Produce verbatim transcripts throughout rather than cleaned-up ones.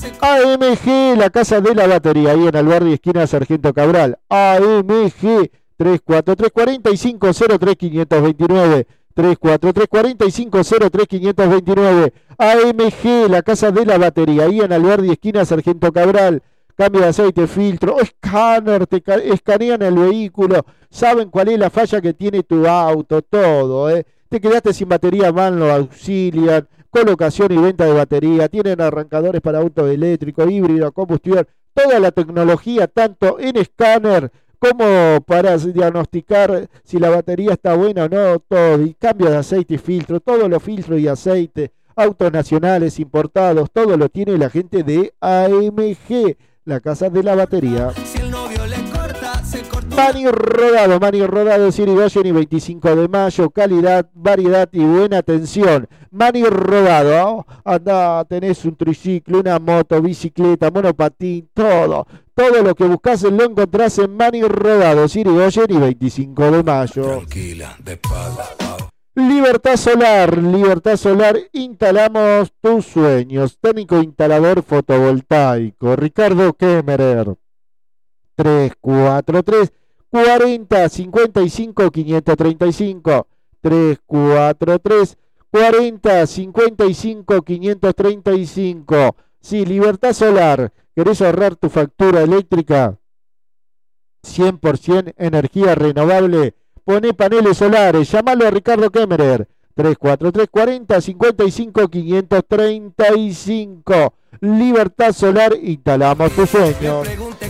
A M G, la casa de la batería, ahí en Albardi, esquina Sargento Cabral. A M G, tres cuatro tres, cuatro cinco cero tres, cinco dos nueve. tres cuatro tres, cuatro cinco cero tres, cinco dos nueve. A M G, la casa de la batería, ahí en Albardi, esquina Sargento Cabral. Cambio de aceite, filtro, escáner, te escanean el vehículo, saben cuál es la falla que tiene tu auto, todo, ¿eh? Te quedaste sin batería, van, lo auxilian, colocación y venta de batería, tienen arrancadores para auto eléctrico, híbrido, combustión, toda la tecnología, tanto en escáner como para diagnosticar si la batería está buena o no, todo, y cambio de aceite y filtro, todos los filtros y aceite, autos nacionales, importados, todo lo tiene la gente de A M G. La casa de la batería. Si el novio le corta, se corta. Mani Rodado, Mani Rodado, Sirigoyen y veinticinco de mayo, calidad, variedad y buena atención. Mani Rodado, anda, tenés un triciclo, una moto, bicicleta, monopatín, todo. Todo lo que buscas lo encontrás en Mani Rodado, Sirigoyen y veinticinco de mayo. Tranquila, de espalda. Libertad Solar, Libertad Solar, instalamos tus sueños. Técnico instalador fotovoltaico, Ricardo Kemmerer, tres cuatro tres, cuarenta, cincuenta y cinco, quinientos treinta y cinco, tres cuatro tres, cuarenta, cincuenta y cinco, quinientos treinta y cinco. Sí, Libertad Solar, ¿querés ahorrar tu factura eléctrica? cien por ciento energía renovable. Poné paneles solares, llamalo a Ricardo Kemmerer, tres cuatro tres, cuarenta, cincuenta y cinco, quinientos treinta y cinco. Libertad Solar, instalamos tus sueños.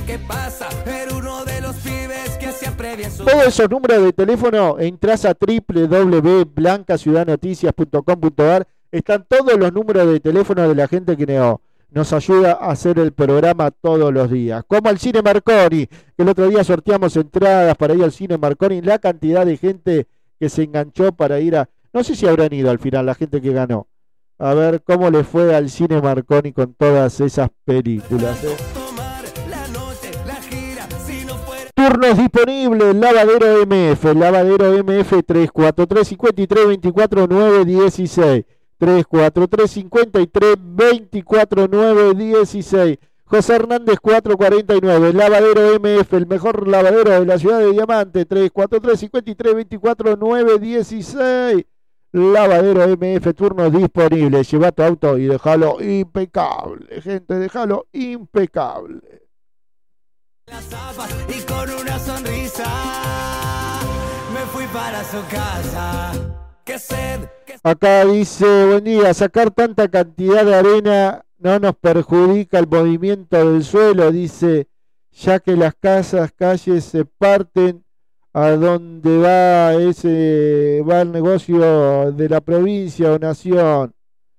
Todos esos números de teléfono, entras a doble u doble u doble u punto blanca ciudad noticias punto com punto a r, están todos los números de teléfono de la gente que no, nos ayuda a hacer el programa todos los días. Como al Cine Marconi, que el otro día sorteamos entradas para ir al Cine Marconi, la cantidad de gente que se enganchó para ir a... No sé si habrán ido al final la gente que ganó. A ver cómo le fue al Cine Marconi con todas esas películas, ¿eh? Turnos disponibles, Lavadero M F, Lavadero M F tres cuatro tres, cincuenta y tres, veinticuatro, nueve, dieciséis. tres cuatro tres, cincuenta y tres, veinticuatro, nueve, dieciséis. José Hernández cuatrocientos cuarenta y nueve. Lavadero M F, el mejor lavadero de la ciudad de Diamante. tres cuatro tres, cincuenta y tres, veinticuatro, nueve, dieciséis. Lavadero M F, turnos disponibles. Lleva tu auto y déjalo impecable, gente, déjalo impecable. Las zapas y con una sonrisa me fui para su casa. Qué sed. Acá dice, buen día, sacar tanta cantidad de arena no nos perjudica el movimiento del suelo, dice, ya que las casas, calles se parten a donde va ese va el negocio de la provincia o nación.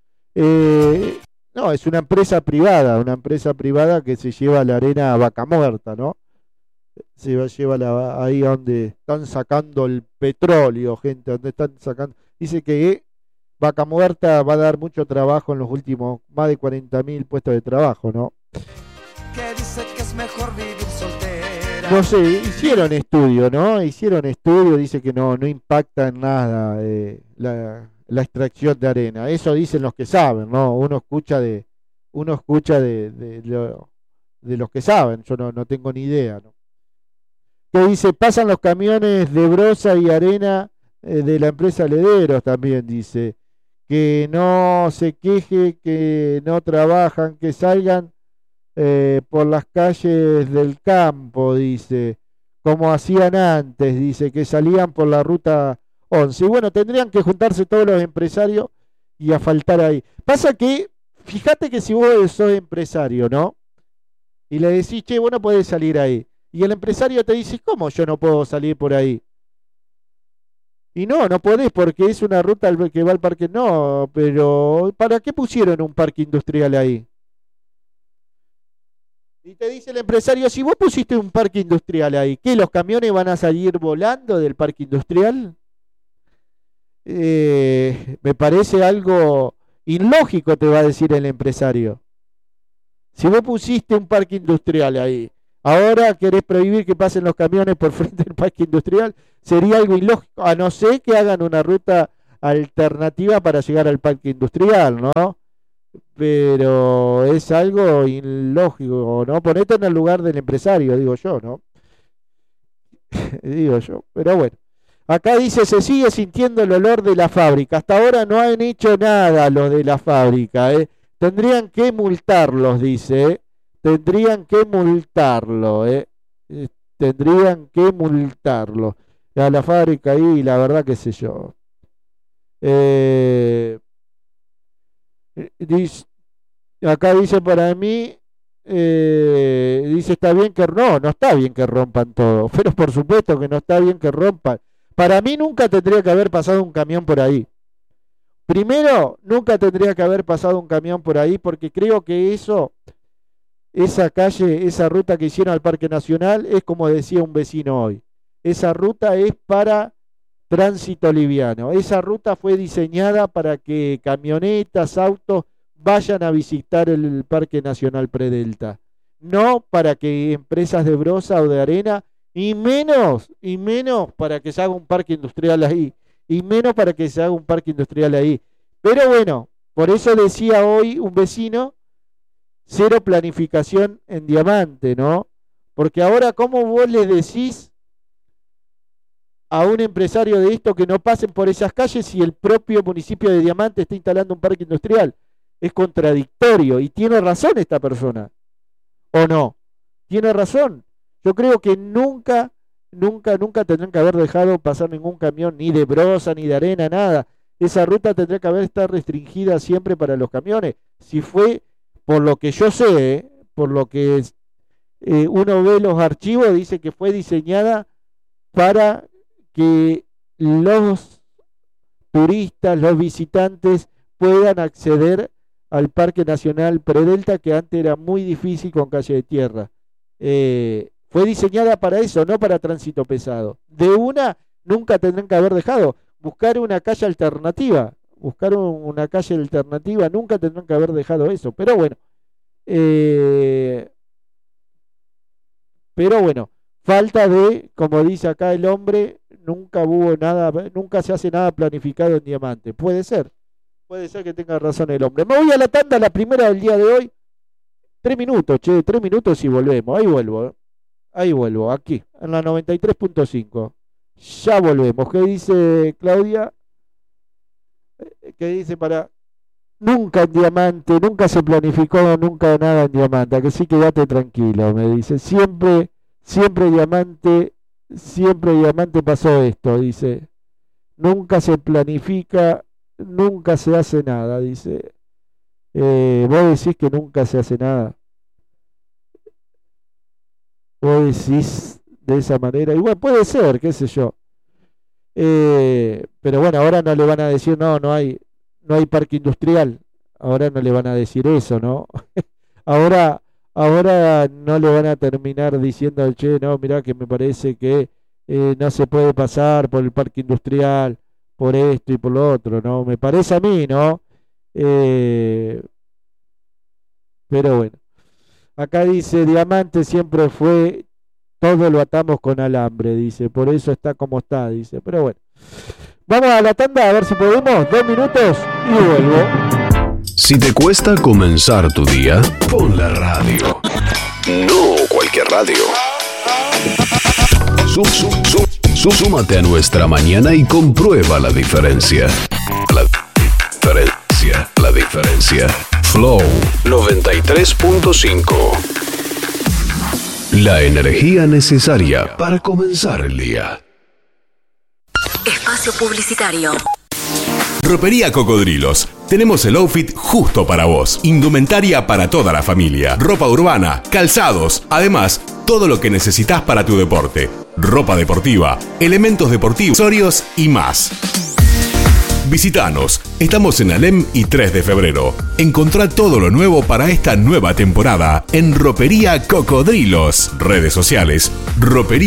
Eh, no, es una empresa privada, una empresa privada que se lleva la arena a Vaca Muerta, ¿no? Se va, lleva la, ahí donde están sacando el petróleo, gente, donde están sacando. Dice que Vaca Muerta va a dar mucho trabajo en los últimos, más de cuarenta mil puestos de trabajo, ¿no? Que dice que es mejor vivir soltera. No sé, hicieron estudio, ¿no? Hicieron estudio, dice que no, no impacta en nada eh, la, la extracción de arena. Eso dicen los que saben, ¿no? Uno escucha de, uno escucha de, de, lo, de los que saben, yo no, no tengo ni idea, ¿no? Que dice, pasan los camiones de brosa y arena eh, de la empresa Lederos también, dice. Que no se queje, que no trabajan, que salgan eh, por las calles del campo, dice, como hacían antes, dice, que salían por la ruta once. Y bueno, tendrían que juntarse todos los empresarios y asfaltar ahí. Pasa que, fíjate que si vos sos empresario, ¿no? Y le decís, che, vos no podés salir ahí. Y el empresario te dice, ¿cómo yo no puedo salir por ahí? Y no, no podés porque es una ruta que va al parque. No, pero ¿para qué pusieron un parque industrial ahí? Y te dice el empresario, si vos pusiste un parque industrial ahí, ¿qué, los camiones van a salir volando del parque industrial? Eh, me parece algo ilógico, te va a decir el empresario. Si vos pusiste un parque industrial ahí, ahora querés prohibir que pasen los camiones por frente del parque industrial, sería algo ilógico, a no ser que hagan una ruta alternativa para llegar al parque industrial, ¿no? pero es algo ilógico, ¿no? Ponete en el lugar del empresario, digo yo, ¿no? digo yo, pero bueno. Acá dice, se sigue sintiendo el olor de la fábrica. Hasta ahora no han hecho nada los de la fábrica, ¿eh? Tendrían que multarlos, dice, ¿eh? Tendrían que multarlo, ¿eh? Eh, Tendrían que multarlo. A la fábrica ahí, la verdad, qué sé yo. Eh, dice, acá dice para mí, eh, dice, está bien que no, no está bien que rompan todo, pero por supuesto que no está bien que rompan. Para mí nunca tendría que haber pasado un camión por ahí. Primero, nunca tendría que haber pasado un camión por ahí, porque creo que eso, esa calle, esa ruta que hicieron al Parque Nacional, es como decía un vecino hoy. Esa ruta es para tránsito liviano. Esa ruta fue diseñada para que camionetas, autos vayan a visitar el Parque Nacional Predelta. No para que empresas de brosa o de arena, y menos, y menos para que se haga un parque industrial ahí. Y menos para que se haga un parque industrial ahí. Pero bueno, por eso decía hoy un vecino, cero planificación en Diamante, ¿no? Porque ahora, ¿cómo vos le decís a un empresario de esto que no pasen por esas calles si el propio municipio de Diamante está instalando un parque industrial? Es contradictorio, y tiene razón esta persona, ¿o no? Tiene razón. Yo creo que nunca, nunca, nunca tendrán que haber dejado pasar ningún camión, ni de brosa, ni de arena, nada. Esa ruta tendría que haber estado restringida siempre para los camiones. Si fue, por lo que yo sé, ¿eh? por lo que eh, uno ve los archivos, dice que fue diseñada para que los turistas, los visitantes puedan acceder al Parque Nacional Predelta, que antes era muy difícil con calle de tierra. Eh, fue diseñada para eso, no para tránsito pesado. De una, nunca tendrán que haber dejado. Buscar una calle alternativa, buscar un, una calle alternativa, nunca tendrán que haber dejado eso. Pero bueno, eh, pero bueno, falta de, como dice acá el hombre, nunca hubo nada, nunca se hace nada planificado en Diamante. Puede ser, puede ser que tenga razón el hombre. Me voy a la tanda, la primera del día de hoy. Tres minutos, che, tres minutos y volvemos. Ahí vuelvo, ¿eh? Ahí vuelvo, aquí, en la noventa y tres punto cinco. Ya volvemos. ¿Qué dice Claudia? ¿Qué dice para...? Nunca en Diamante, nunca se planificó, nunca nada en Diamante. Que sí, quédate tranquilo, me dice. Siempre, siempre Diamante, siempre Diamante pasó esto, dice. Nunca se planifica, nunca se hace nada, dice. Eh, vos decís que nunca se hace nada. Vos decís de esa manera. Igual puede ser, qué sé yo. Eh, pero bueno, ahora no le van a decir, no, no hay, no hay parque industrial. Ahora no le van a decir eso, ¿no? ahora, ahora no le van a terminar diciendo, che, no, mirá que me parece que eh, no se puede pasar por el parque industrial, por esto y por lo otro, ¿no? Me parece a mí, ¿no? Eh, pero bueno. Acá dice, Diamante siempre fue, todo lo atamos con alambre, dice, por eso está como está, dice, pero bueno. Vamos a la tanda a ver si podemos, dos minutos y vuelvo. Si te cuesta comenzar tu día, pon la radio. No cualquier radio. Sum, sum, sum, sum, súmate a nuestra mañana y comprueba la diferencia. La diferencia, la diferencia. Flow noventa y tres punto cinco. La energía necesaria para comenzar el día. Espacio publicitario. Ropería Cocodrilos. Tenemos el outfit justo para vos. Indumentaria para toda la familia. Ropa urbana, calzados. Además, todo lo que necesitas para tu deporte. Ropa deportiva, elementos deportivos, accesorios y más. Visítanos. Estamos en Alem y tres de febrero. Encontrá todo lo nuevo para esta nueva temporada en Ropería Cocodrilos. Redes sociales. Ropería